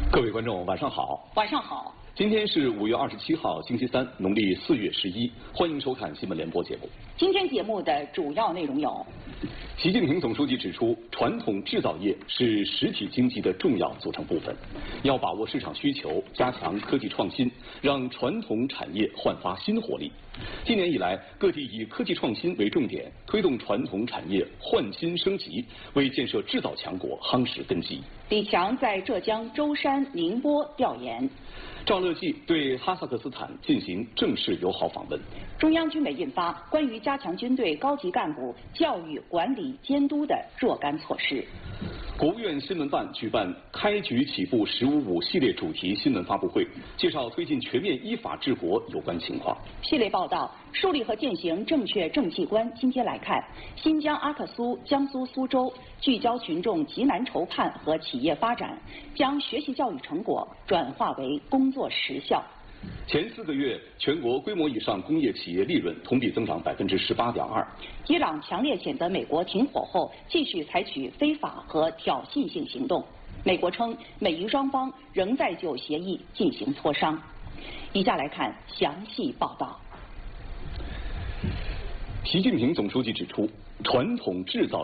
各位观众，晚上好。 晚上好。 今天是5月27号，星期三，农历4月11。欢迎收看新闻联播节目。 今天节目的主要内容有： 习近平总书记指出，传统制造业是实体经济的重要组成部分，要把握市场需求，加强科技创新，让传统产业焕发新活力。今年以来，各地以科技创新为重点，推动传统产业焕新升级，为建设制造强国夯实根基。 李强在浙江舟山、宁波调研。 赵乐际对哈萨克斯坦进行正式友好访问。 中央军委印发关于加强军队高级干部教育管理监督的若干措施。 国务院新闻办举办开局起步“15+5”系列主题新闻发布会，介绍推进全面依法治国有关情况。 系列报道树立和践行正确政绩观。今天来看，新疆阿克苏、江苏苏州聚焦群众急难愁盼和企业发展，将学习教育成果转化为工作实效。 前4个月，全国规模以上工业企业利润同比增长18.2%。 伊朗强烈谴责美国停火后继续采取非法和挑衅性行动。美国称，美伊双方仍在就协议进行磋商。以下来看详细报道。 习近平总书记指出，传统制造